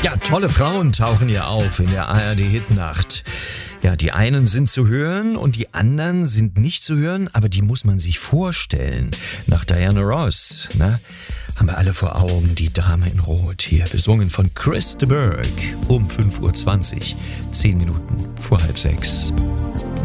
Ja, tolle Frauen tauchen hier auf in der ARD-Hitnacht. Ja, die einen sind zu hören und die anderen sind nicht zu hören, aber die muss man sich vorstellen. Nach Diana Ross, ne? Haben wir alle vor Augen, die Dame in Rot, hier besungen von Chris de Burgh um 5:20 Uhr, 10 Minuten vor 5:30.